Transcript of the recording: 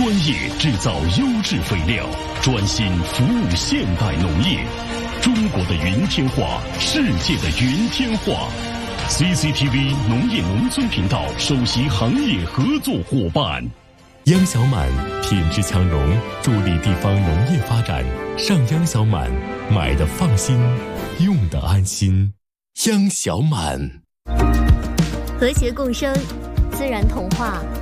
专业制造优质肥料，专心服务现代农业。中国的云天化，世界的云天化。CCTV 农业农村频道首席行业合作伙伴。 央小满品质强农，助力地方农业发展。上央小满，买的放心，用的安心。央小满， 和谐共生，自然同化。